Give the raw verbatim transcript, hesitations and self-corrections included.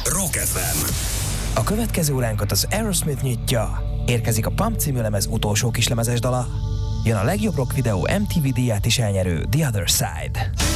Rock ef em. A következő óránkat az Aerosmith nyitja. Érkezik a Pump című lemez utolsó kislemezes dala. Jön a legjobb rock videó em té vé díját is elnyerő The Other Side.